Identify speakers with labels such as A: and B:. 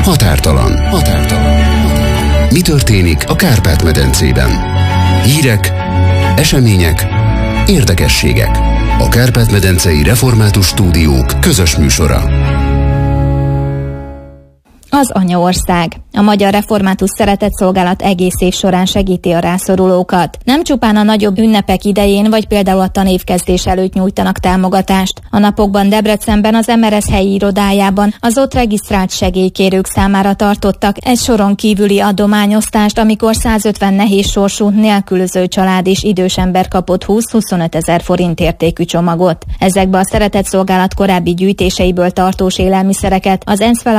A: határtalan. Mi történik a Kárpát-medencében? Hírek, események, érdekességek. A Kárpát-medencei Református Stúdiók közös műsora.
B: Az Anyaország. A Magyar Református Szeretetszolgálat egész év során segíti a rászorulókat. Nem csupán a nagyobb ünnepek idején, vagy például a tanévkezdés előtt nyújtanak támogatást. A napokban Debrecenben az MRS helyi irodájában az ott regisztrált segélykérők számára tartottak egy soron kívüli adományosztást, amikor 150 nehéz sorsú, nélkülöző család és idős ember kapott 20-25 ezer forint értékű csomagot. Ezekbe a Szeretetszolgálat korábbi gyűjtéseiből tartós élelmiszereket az ENSZ